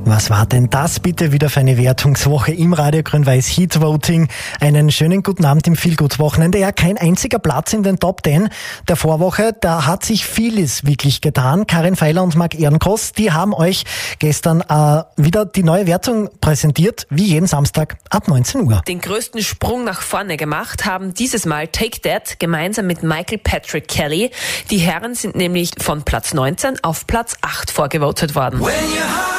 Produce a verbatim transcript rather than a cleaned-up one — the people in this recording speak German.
Was war denn das bitte wieder für eine Wertungswoche im Radio Grün-Weiß Heat Voting? Einen schönen guten Abend im Feelgood-Wochenende. Ja, kein einziger Platz in den Top Ten der Vorwoche. Da hat sich vieles wirklich getan. Karin Feiler und Marc Ehrenkos, die haben euch gestern äh, wieder die neue Wertung präsentiert, wie jeden Samstag ab neunzehn Uhr. Den größten Sprung nach vorne gemacht haben dieses Mal Take That gemeinsam mit Michael Patrick Kelly. Die Herren sind nämlich von Platz neunzehn auf Platz acht vorgevotet worden.